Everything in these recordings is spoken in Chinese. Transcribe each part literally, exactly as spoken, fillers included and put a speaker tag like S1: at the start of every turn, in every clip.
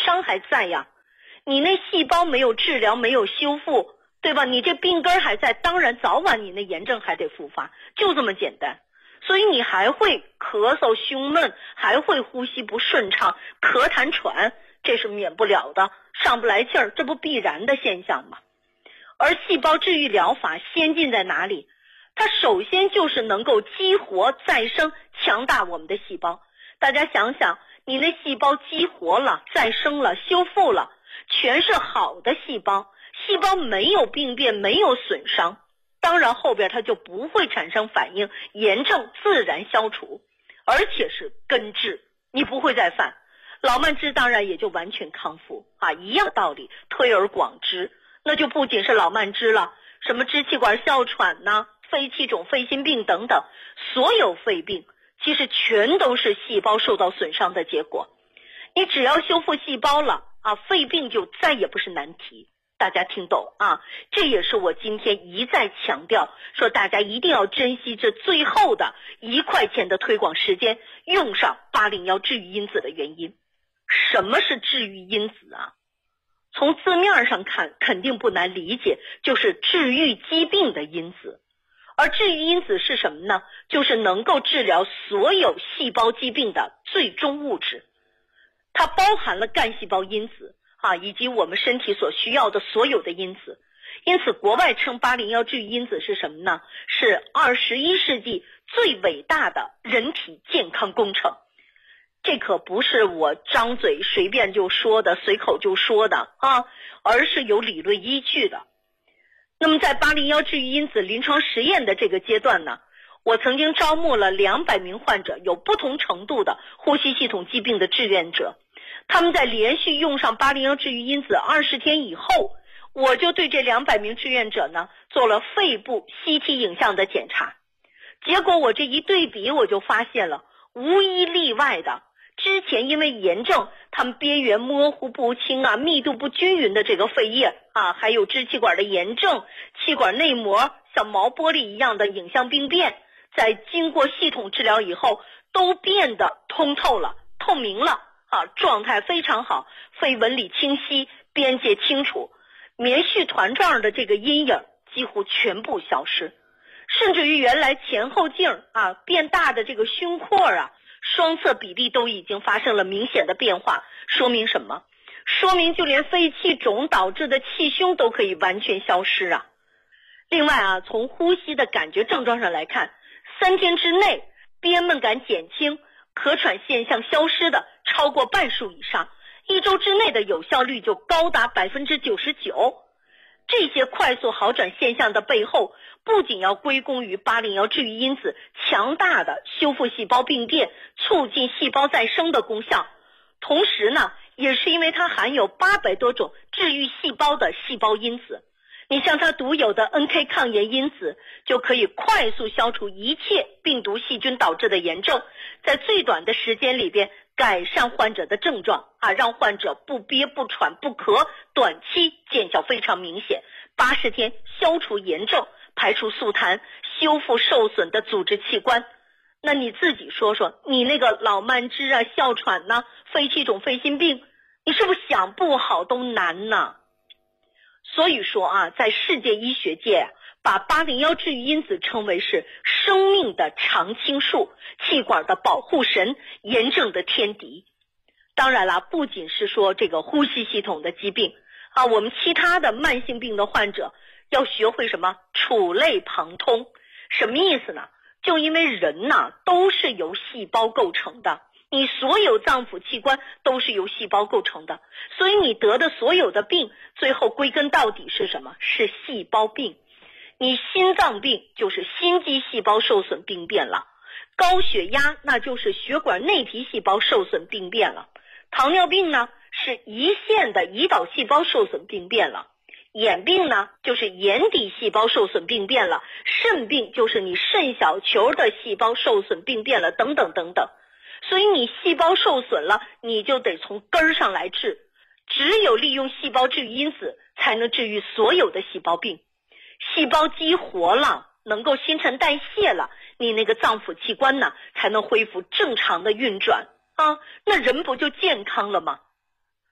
S1: 伤还在呀，你那细胞没有治疗，没有修复，对吧？你这病根还在，当然早晚你那炎症还得复发，就这么简单。所以你还会咳嗽、胸闷，还会呼吸不顺畅、咳痰喘，这是免不了的，上不来气儿，这不必然的现象吗？而细胞治愈疗法先进在哪里？它首先就是能够激活再生，强大我们的细胞。大家想想，你那细胞激活了、再生了、修复了，全是好的细胞，细胞没有病变，没有损伤，当然后边它就不会产生反应，炎症自然消除，而且是根治，你不会再犯。老慢支当然也就完全康复啊，一样道理，推而广之，那就不仅是老慢支了，什么支气管哮喘呐、肺气肿、肺心病等等，所有肺病其实全都是细胞受到损伤的结果。你只要修复细胞了啊，肺病就再也不是难题。大家听懂啊？这也是我今天一再强调，说大家一定要珍惜这最后的一块钱的推广时间，用上八零一治愈因子的原因。什么是治愈因子啊？从字面上看肯定不难理解，就是治愈疾病的因子。而治愈因子是什么呢？就是能够治疗所有细胞疾病的最终物质。它包含了干细胞因子啊，以及我们身体所需要的所有的因子。因此国外称八零一治愈因子是什么呢？是二十一世纪最伟大的人体健康工程。这可不是我张嘴随便就说的，随口就说的啊，而是有理论依据的。那么在八零一治愈因子临床实验的这个阶段呢，我曾经招募了两百名患者，有不同程度的呼吸系统疾病的志愿者。他们在连续用上八零一治愈因子二十天以后，我就对这两百名志愿者呢做了肺部 C T 影像的检查。结果我这一对比，我就发现了无一例外的，之前因为炎症他们边缘模糊不清啊，密度不均匀的这个肺叶啊，还有支气管的炎症、气管内膜像毛玻璃一样的影像病变，在经过系统治疗以后都变得通透了、透明了啊，状态非常好，肺纹理清晰，边界清楚，棉絮团状的这个阴影几乎全部消失，甚至于原来前后径啊变大的这个胸廓啊，双侧比例都已经发生了明显的变化。说明什么？说明就连肺气肿导致的气胸都可以完全消失啊。另外啊，从呼吸的感觉症状上来看，三天之内憋闷感减轻，咳喘现象消失的超过半数以上，一周之内的有效率就高达 百分之九十九。 这些快速好转现象的背后，不仅要归功于八零一治愈因子强大的修复细胞病变、促进细胞再生的功效，同时呢，也是因为它含有八百多种治愈细胞的细胞因子。你像它独有的 N K 抗炎因子，就可以快速消除一切病毒细菌导致的炎症，在最短的时间里边改善患者的症状啊，让患者不憋不喘不咳，短期见效非常明显，八十天消除炎症，排除宿痰，修复受损的组织器官。那你自己说说，你那个老慢支啊、哮喘呐、肺气肿、肺心病，你是不是想不好都难呢？所以说啊，在世界医学界啊，把八零一治愈因子称为是生命的常青树，气管的保护神，炎症的天敌。当然了，不仅是说这个呼吸系统的疾病啊，我们其他的慢性病的患者要学会什么？触类旁通。什么意思呢？就因为人呐都是由细胞构成的，你所有脏腑器官都是由细胞构成的，所以你得的所有的病，最后归根到底是什么？是细胞病。你心脏病就是心肌细胞受损病变了，高血压那就是血管内皮细胞受损病变了，糖尿病呢是胰腺的胰岛细胞受损病变了，眼病呢就是眼底细胞受损病变了，肾病就是你肾小球的细胞受损病变了，等等等等。所以你细胞受损了，你就得从根儿上来治，只有利用细胞治愈因子才能治愈所有的细胞病。细胞激活了，能够新陈代谢了，你那个脏腑器官呢才能恢复正常的运转啊，那人不就健康了吗？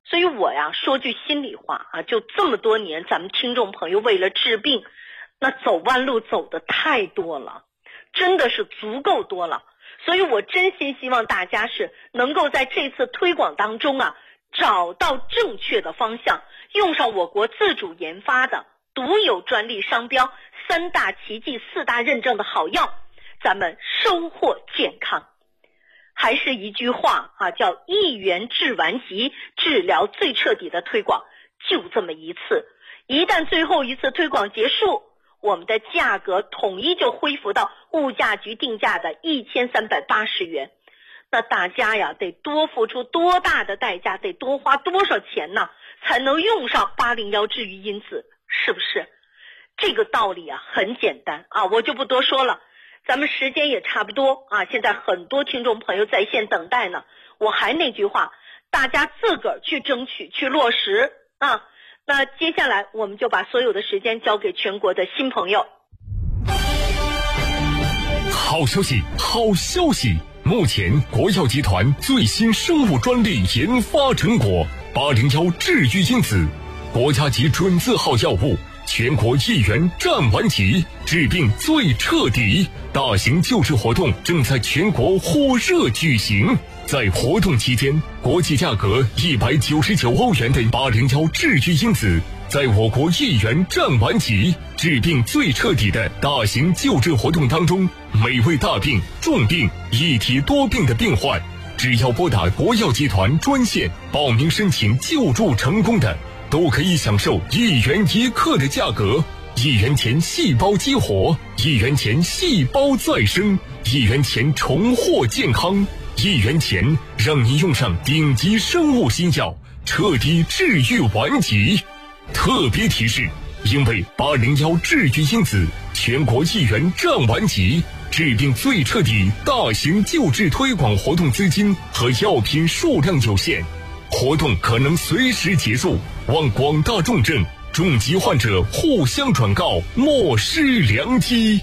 S1: 所以我呀说句心里话啊，就这么多年，咱们听众朋友为了治病，那走弯路走的太多了，真的是足够多了。所以我真心希望大家是能够在这次推广当中啊，找到正确的方向，用上我国自主研发的独有专利商标、三大奇迹、四大认证的好药，咱们收获健康。还是一句话啊，叫一元治顽疾，治疗最彻底的推广，就这么一次。一旦最后一次推广结束，我们的价格统一就恢复到物价局定价的一千三百八十元。那大家呀，得多付出多大的代价，得多花多少钱呢，才能用上八零一治愈因子，是不是？这个道理啊，很简单啊，我就不多说了。咱们时间也差不多啊，现在很多听众朋友在线等待呢。我还那句话，大家自个儿去争取，去落实啊。那接下来我们就把所有的时间交给全国的新朋友。
S2: 好消息，好消息！目前国药集团最新生物专利研发成果八零一治愈因子，国家级准字号药物，全国一元占完齐，治病最彻底。大型救治活动正在全国火热举行。在活动期间，国际价格一百九十九欧元的八零一治愈因子，在我国一元占完齐，治病最彻底的大型救治活动当中，每位大病、重病、一体多病的病患，只要拨打国药集团专线报名申请救助成功的，都可以享受一元一克的价格，一元钱细胞激活，一元钱细胞再生，一元钱重获健康，一元钱让你用上顶级生物新药，彻底治愈顽疾。特别提示，因为八零一治愈因子全国一元占完齐，治病最彻底大型救治推广活动资金和药品数量有限，活动可能随时结束，望广大重症、重疾患者互相转告，莫失良机。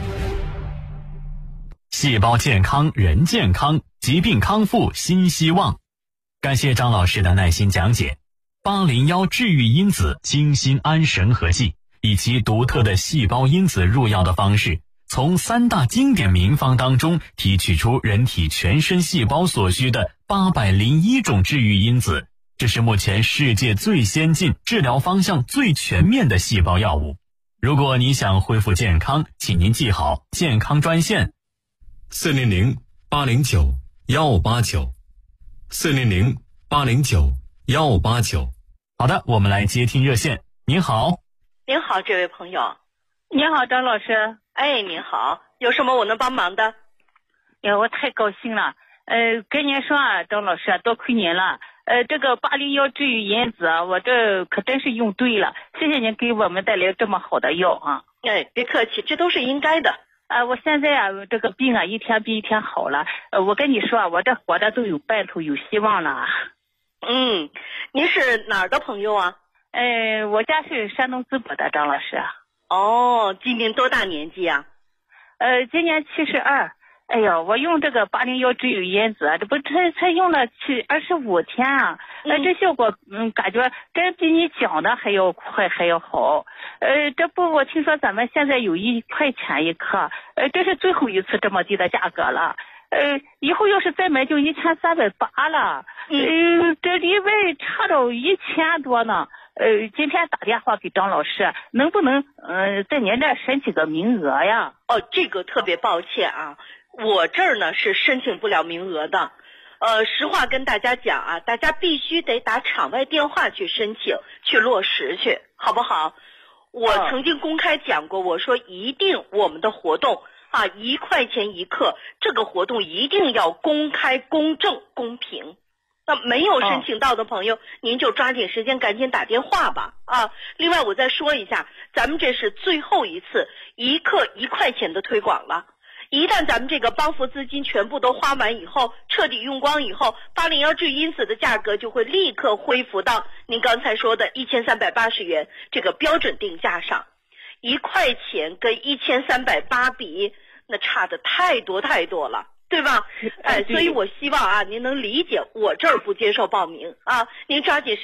S3: 细胞健康，人健康，疾病康复新希望。感谢张老师的耐心讲解。八零一治愈因子清心安神和剂，以其独特的细胞因子入药的方式，从三大经典名方当中提取出人体全身细胞所需的八百零一种治愈因子，这是目前世界最先进、治疗方向最全面的细胞药物。如果你想恢复健康，请您记好健康专线
S2: 四零零八零九幺八九，四零零八零九幺八九。
S3: 好的，我们来接听热线。您好。
S1: 您好，这位朋友。
S4: 您好，张老师。
S1: 哎，您好，有什么我能帮忙的？
S4: 呀，我太高兴了。呃，跟您说啊，张老师，多亏您了。呃，这个八零一治愈因子啊，我这可真是用对了，谢谢您给我们带来这么好的药啊。
S1: 哎，别客气，这都是应该的。
S4: 啊、呃，我现在啊，这个病啊，一天比一天好了。呃，我跟你说啊，我这活的都有奔头，有希望了。
S1: 嗯，您是哪儿的朋友啊？
S4: 呃，我家是山东淄博的，张老师。
S1: 哦，今年多大年纪啊？
S4: 呃，今年七十二。哎呦，我用这个八零一治愈因子，这不才才用了七二十五天啊，呃，这效果嗯，感觉真比你讲的还要快，还要好。呃，这不，我听说咱们现在有一块钱一克，呃，这是最后一次这么低的价格了。呃，以后要是再买就一千三百八了，呃，这里外差到一千多呢。呃，今天打电话给张老师，能不能呃在您这申请个名额呀？
S1: 哦，这个特别抱歉啊，我这儿呢是申请不了名额的。呃，实话跟大家讲啊，大家必须得打场外电话去申请，去落实去，好不好？我曾经公开讲过，我说一定我们的活动啊，一块钱一克，这个活动一定要公开、公正、公平。那没有申请到的朋友，哦、您就抓紧时间赶紧打电话吧啊！另外我再说一下，咱们这是最后一次一克一块钱的推广了。一旦咱们这个帮扶资金全部都花完以后，彻底用光以后，八零一治愈因子的价格就会立刻恢复到您刚才说的一千三百八十元这个标准定价上。一块钱跟一千三百八比，那差的太多太多了。 对吧？哎，所以我希望啊，您能理解我这儿不接受报名啊，您抓紧。